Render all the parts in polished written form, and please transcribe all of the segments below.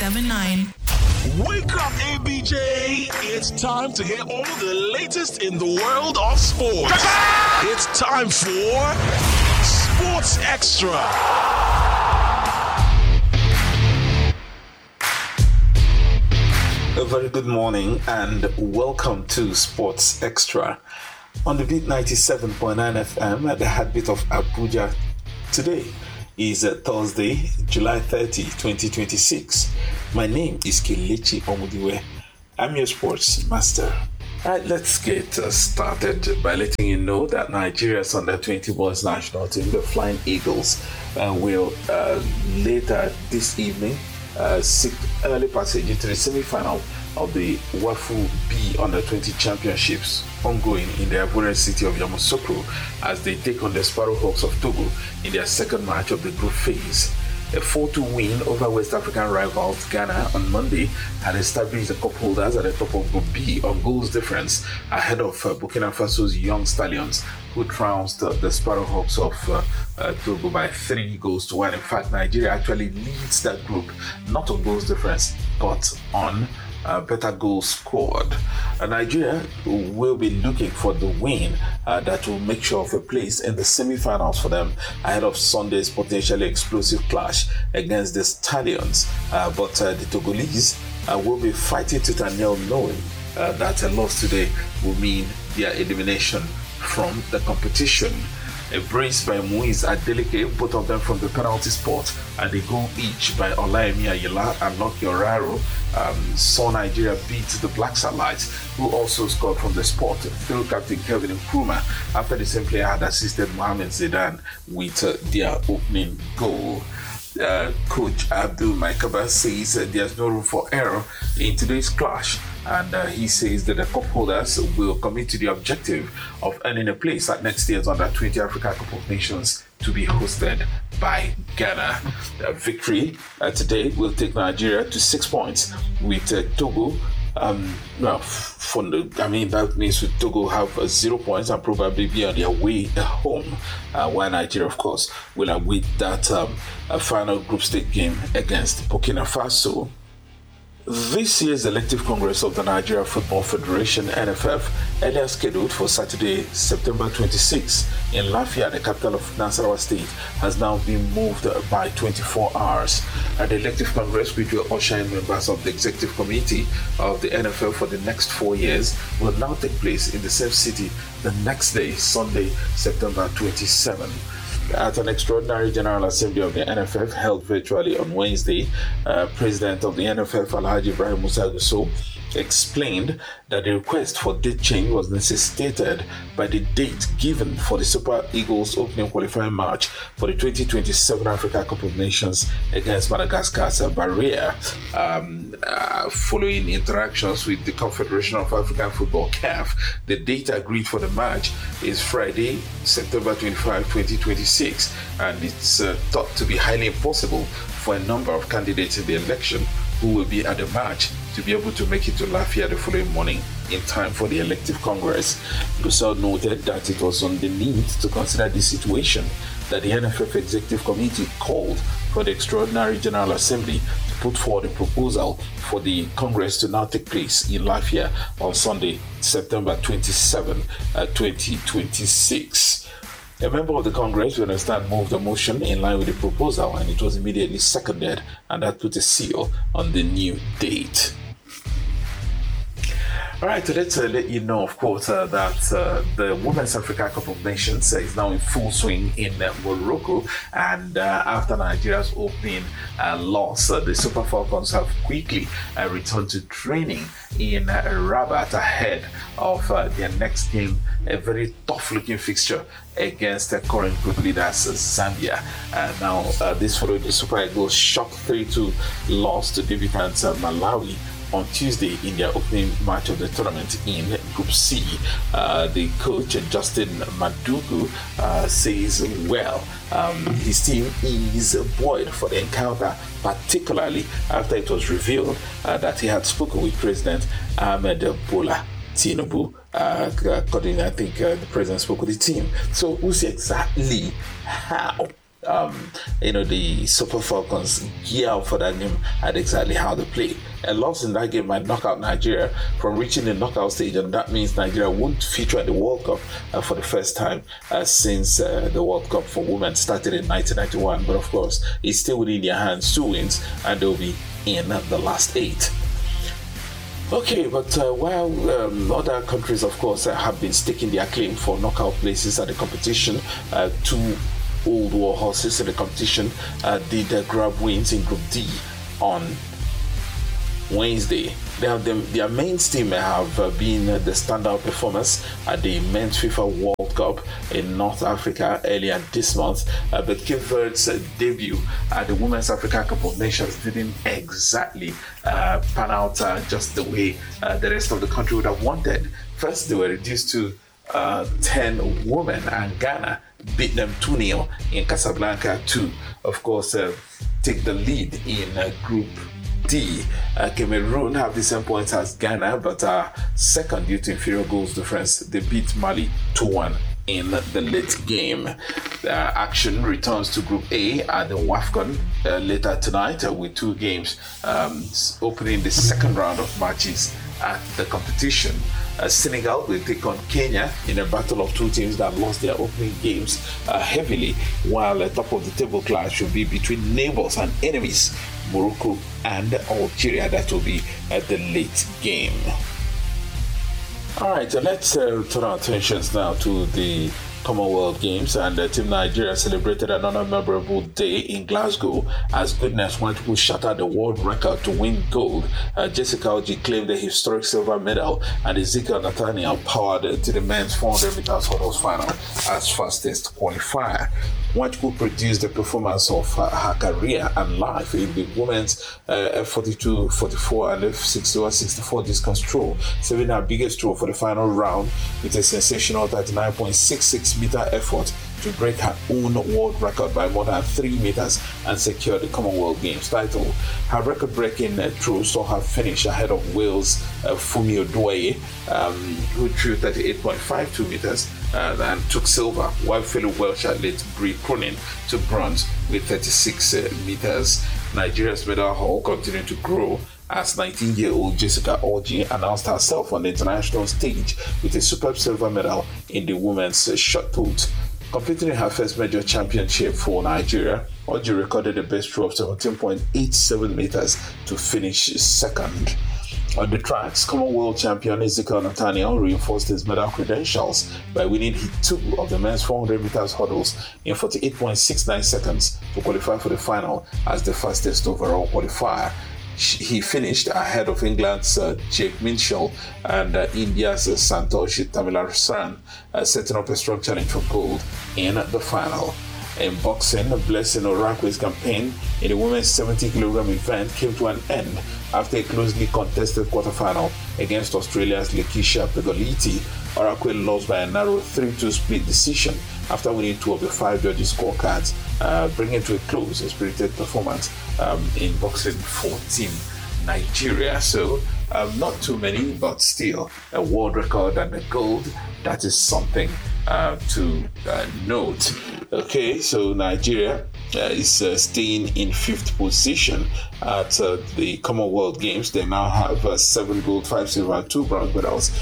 98.79. Wake up, ABJ! It's time to hear all the latest in the world of sports. It's time for Sports Extra. A very good morning and welcome to Sports Extra on the Beat 97.9 FM at the heartbeat of Abuja. Today is Thursday, July 30, 2026. My name is Kelechi Omudiwe. I'm your sports master. Alright, let's get started by letting you know that Nigeria's under-20 boys national team, the Flying Eagles, will later this evening seek early passage into the semi-final of the WAFU B Under-20 Championships ongoing in the Ivorian city of Yamoussoukro as they take on the Sparrowhawks of Togo in their second match of the group phase. A 4-2 win over West African rivals Ghana on Monday had established the cup holders at the top of Group B on goals difference ahead of Burkina Faso's Young Stallions, who trounced the Sparrowhawks of Togo by 3-1. In fact, Nigeria actually leads that group, not on goals difference, but on better goals scored. Nigeria will be looking for the win that will make sure of a place in the semi-finals for them ahead of Sunday's potentially explosive clash against the Stallions. But the Togolese will be fighting tooth and nail, knowing that a loss today will mean their elimination from the competition. A brace by Muiz Adeleke, both of them from the penalty spot, and a goal each by Olayemi Ayala and Lucky Oraro saw Nigeria beat the Black Satellites, who also scored from the spot through Captain Kevin Nkrumah after the same player had assisted Mohamed Zidane with their opening goal. Coach Abdul Maikaba says there's no room for error in today's clash, and he says that the cup holders will commit to the objective of earning a place at next year's Under-20 Africa Cup of Nations to be hosted by Ghana. The victory today will take Nigeria to 6 points with Togo. That means with Togo have 0 points and probably be on their way home, while Nigeria, of course, will await that final group stage game against Burkina Faso. This year's elective Congress of the Nigeria Football Federation, NFF, earlier scheduled for Saturday, September 26 in Lafia, the capital of Nasarawa State, has now been moved by 24 hours. The elective Congress, which will usher in members of the executive committee of the NFL for the next 4 years, will now take place in the same city the next day, Sunday, September 27. At an extraordinary General Assembly of the NFF held virtually on Wednesday, President of the NFF, Alhaji Ibrahim Musa Gusau, explained that the request for date change was necessitated by the date given for the Super Eagles opening qualifying match for the 2027 Africa Cup of Nations against Madagascar's Barriere. Following interactions with the Confederation of African Football, CAF, the date agreed for the match is Friday, September 25, 2026, and it's thought to be highly impossible for a number of candidates in the election who will be at the match to be able to make it to Lafia the following morning in time for the elective Congress. Gusau noted that it was on the need to consider this situation that the NFF Executive Committee called for the Extraordinary General Assembly to put forward a proposal for the Congress to now take place in Lafia on Sunday, September 27, 2026. A member of the Congress, we understand, moved a motion in line with the proposal, and it was immediately seconded, and that put a seal on the new date. All right, so let's let you know, of course, that the Women's Africa Cup of Nations is now in full swing in Morocco, and after Nigeria's opening loss, the Super Falcons have quickly returned to training in Rabat ahead of their next game, a very tough-looking fixture against the current group leaders, Zambia. Now, this followed the Super Eagles' shock 3-2 loss to debutants Malawi on Tuesday in their opening match of the tournament in Group C. The coach, Justin Madugu, says, his team is buoyed for the encounter, particularly after it was revealed that he had spoken with President Ahmed Bola Tinubu. According, I think the president spoke with the team. So we'll see exactly how the Super Falcons gear up for that game and exactly how they play. A loss in that game might knock out Nigeria from reaching the knockout stage, and that means Nigeria won't feature at the World Cup for the first time since the World Cup for women started in 1991. But of course, it's still within their hands, 2 wins, and they'll be in the last 8. Okay, but while other countries, of course, have been staking their claim for knockout places at the competition, 2 old war horses in the competition did grab wins in Group D on Wednesday. Their mainstay may have been the standout performers at the Men's FIFA World Cup in North Africa earlier this month, but Cape Verde's debut at the Women's Africa Cup of Nations didn't exactly pan out just the way the rest of the country would have wanted. First, they were reduced to 10 women, and Ghana beat them 2-0 in Casablanca to, of course, take the lead in Group D. Cameroon have the same points as Ghana, but are second due to inferior goals difference. They beat Mali 2-1 in the late game. Action returns to Group A at the WAFCON later tonight with 2 games opening the second round of matches at the competition. Senegal will take on Kenya in a battle of 2 teams that lost their opening games heavily, while a top of the table clash will be between neighbors and enemies, Morocco and Algeria. That will be at the late game. All right, let's turn our attentions now to the Commonwealth Games, and Team Nigeria celebrated another memorable day in Glasgow as Goodness Nwachukwu shattered the world record to win gold. Jessica Oji claimed the historic silver medal, and Ezekiel Nathaniel powered to the men's 400 meters hurdles final as fastest qualifier. Nwachukwu produced the performance of her career and life in the women's F42, 44 and F61, 64 distance throw, saving her biggest throw for the final round with a sensational 39.66 meter effort to break her own world record by more than 3 meters and secure the Commonwealth Games title. Her record-breaking throw saw her finish ahead of Wales' Fumi Odoye, who threw 38.52 meters and took silver, while fellow Welsh athlete Brie Cronin took bronze with 36 meters. Nigeria's medal haul continued to grow as 19-year-old Jessica Oji announced herself on the international stage with a superb silver medal in the women's shot put. Completing her first major championship for Nigeria, Oji recorded the best throw of 17.87 meters to finish second. On the tracks, Commonwealth champion Ezekiel Nathaniel reinforced his medal credentials by winning heat 2 of the men's 400 meters hurdles in 48.69 seconds to qualify for the final as the fastest overall qualifier. He finished ahead of England's Jake Minshall and India's Santosh Tamilasan, setting up a strong challenge for gold in the final. In boxing, Blessing Orakwe's campaign in the women's 70-kilogram event came to an end after a closely contested quarterfinal against Australia's Lekisha Pegoliti. Orakwe lost by a narrow 3-2 split decision after winning 2 of the 5 judges' scorecards, bringing to a close a spirited performance in boxing for Team Nigeria. So, not too many, but still a world record and a gold. That is something to note. Okay, so Nigeria is staying in 5th position at the Commonwealth Games. They now have 7 gold, 5 silver, and 2 bronze medals.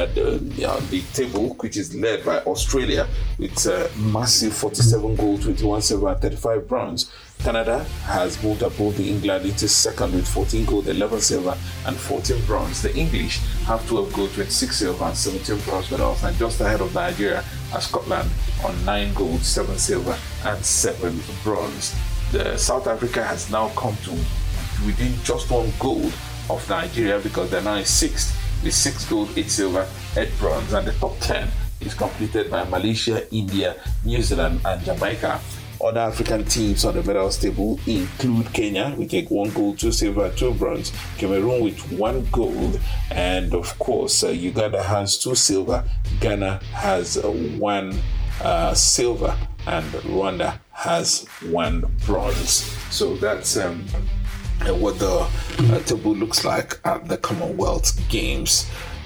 The table, which is led by Australia with massive 47 gold, 21 silver, and 35 bronze. Canada has moved above the England into second with 14 gold, 11 silver, and 14 bronze. The English have 12 gold, 26 silver, and 17 bronze medals, and just ahead of Nigeria are Scotland on 9 gold, 7 silver, and 7 bronze. South Africa has now come to within just 1 gold of Nigeria because they're now in 6th with 6 gold, 8 silver, 8 bronze, and the top 10 is completed by Malaysia, India, New Zealand, and Jamaica. Other African teams on the medals table include Kenya with 1 gold, 2 silver, 2 bronze, Cameroon with 1 gold, and of course Uganda has 2 silver, Ghana has 1 silver, and Rwanda has 1 bronze. So that's what the table looks like at the Commonwealth Games.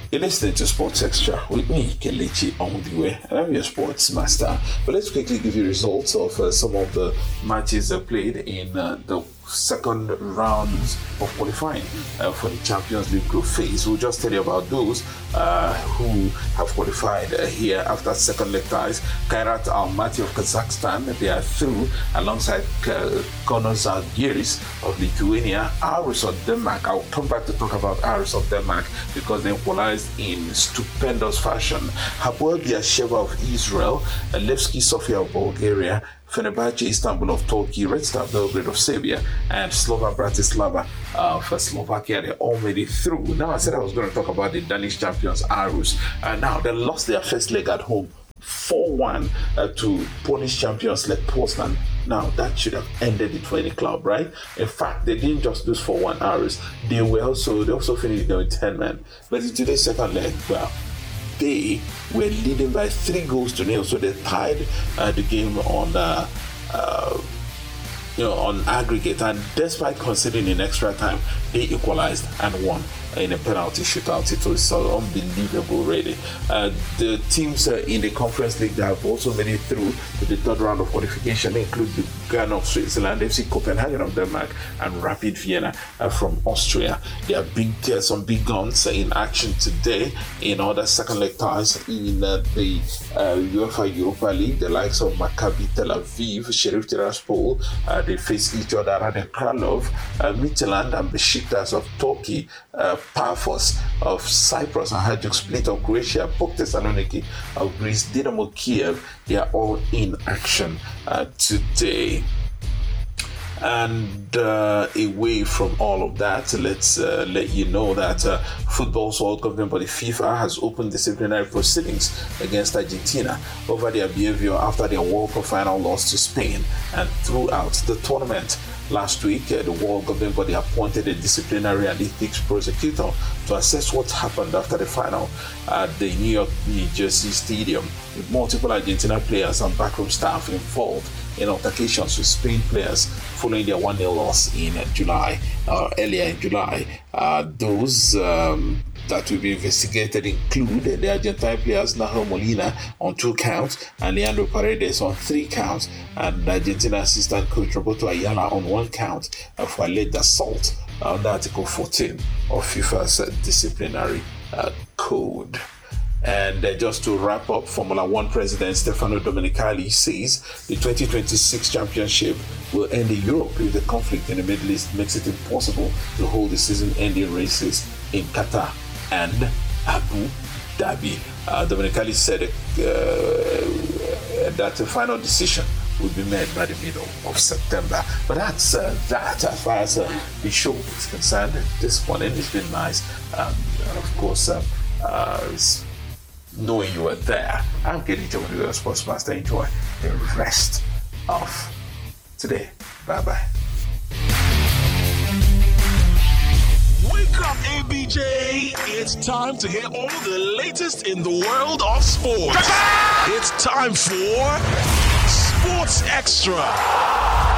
You're listening to Sports Extra with me, Kelechi Ondiwe, and I'm your sports master. But let's quickly give you results of some of the matches played in the second rounds of qualifying for the Champions League group phase. We'll just tell you about those who have qualified here after second leg ties. Kairat Almaty of Kazakhstan, they are through alongside Konor Žalgiris of Lithuania. Aarhus of Denmark, I'll come back to talk about Aarhus of Denmark because they equalized in stupendous fashion. Hapoel Beersheva of Israel, Levski Sofia of Bulgaria, Fenerbahce Istanbul of Turkey, Red Star Belgrade of Serbia, and Slovan Bratislava for Slovakia. They all made it through. Now, I said I was going to talk about the Danish champions, Aarhus. Now, they lost their first leg at home 4-1 to Polish champions Lech Poznan. Now, that should have ended it for any club, right? In fact, they didn't just lose 4-1 Aarhus. They also finished there with 10 men. But in today's second leg, well, they were leading by 3-0, so they tied the game on on aggregate, and despite conceding in extra time, they equalized and won in a penalty shootout. It was unbelievable, really. The teams in the Conference League that have also made it through to the third round of qualification include the Ghana of Switzerland, FC Copenhagen of Denmark, and Rapid Vienna from Austria. There are some big guns in action today in other second leg ties in the UEFA Europa League. The likes of Maccabi Tel Aviv, Sheriff Tiraspol, they face each other at the Kralov, Midtjylland and Besiktas of Turkey, Pafos of Cyprus and Hajduk Split of Croatia, PAOK Thessaloniki of Greece, Dynamo Kiev. They are all in action today. And away from all of that, let's let you know that Football's World Governing Body FIFA has opened disciplinary proceedings against Argentina over their behavior after their World Cup final loss to Spain and throughout the tournament. Last week, the World Governing Body appointed a disciplinary and ethics prosecutor to assess what happened after the final at the New Jersey Stadium, with multiple Argentina players and backroom staff involved in altercations with Spain players following their 1-0 loss in July, earlier in July. Those that will be investigated include the Argentine players Nahuel Molina on 2 counts and Leandro Paredes on 3 counts, and Argentina assistant coach Roberto Ayala on 1 count for alleged assault under Article 14 of FIFA's disciplinary code. And just to wrap up, Formula One President Stefano Domenicali says the 2026 championship will end in Europe if the conflict in the Middle East makes it impossible to hold the season-ending races in Qatar and Abu Dhabi. Domenicali said that the final decision will be made by the middle of September. But that's that as far as the show is concerned. This morning it's been nice. Of course, knowing you were there. I'm Kelechi Ondiwe, your sports master. Enjoy the rest of today. Bye-bye. Wake up, ABJ. It's time to hear all the latest in the world of sports. It's time for Sports Extra.